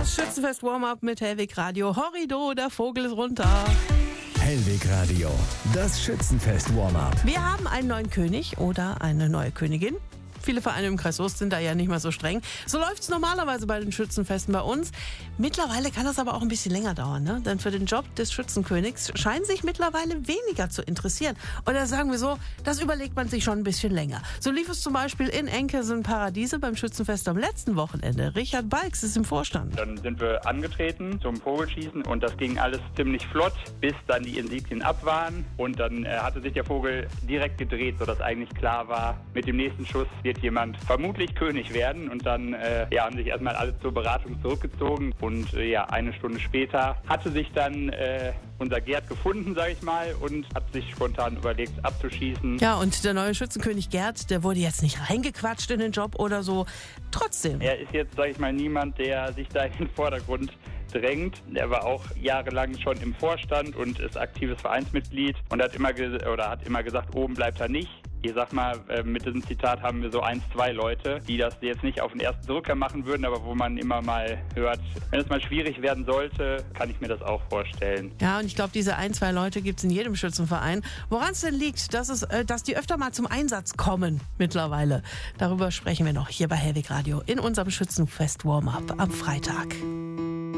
Das Schützenfest Warm-Up mit Hellwig Radio. Horrido, der Vogel ist runter. Hellwig Radio, das Schützenfest Warm-Up. Wir haben einen neuen König oder eine neue Königin. Viele Vereine im Kreis Soest sind da ja nicht mal so streng. So läuft es normalerweise bei den Schützenfesten bei uns. Mittlerweile kann das aber auch ein bisschen länger dauern, ne? Denn für den Job des Schützenkönigs scheinen sich mittlerweile weniger zu interessieren. Oder sagen wir so, das überlegt man sich schon ein bisschen länger. So lief es zum Beispiel in Enkesen-Paradiese beim Schützenfest am letzten Wochenende. Richard Balks ist im Vorstand. Dann sind wir angetreten zum Vogelschießen und das ging alles ziemlich flott, bis dann die Insignien ab waren. Und dann hatte sich der Vogel direkt gedreht, sodass eigentlich klar war, mit dem nächsten Schuss wird jemand vermutlich König werden. Und dann haben sich erstmal alle zur Beratung zurückgezogen. Und eine Stunde später hatte sich dann unser Gerd gefunden, sage ich mal, und hat sich spontan überlegt, abzuschießen. Ja, und der neue Schützenkönig Gerd, der wurde jetzt nicht reingequatscht in den Job oder so. Trotzdem. Er ist jetzt, sage ich mal, niemand, der sich da in den Vordergrund drängt. Er war auch jahrelang schon im Vorstand und ist aktives Vereinsmitglied und hat immer gesagt, oben bleibt er nicht. Ich sag mal, mit diesem Zitat haben wir so 1-2 Leute, die das jetzt nicht auf den ersten Drücker machen würden, aber wo man immer mal hört, wenn es mal schwierig werden sollte, kann ich mir das auch vorstellen. Ja, und ich glaube, diese 1-2 Leute gibt es in jedem Schützenverein. Woran es denn liegt, dass die öfter mal zum Einsatz kommen mittlerweile. Darüber sprechen wir noch hier bei Hellwig Radio in unserem Schützenfest Warm-Up am Freitag.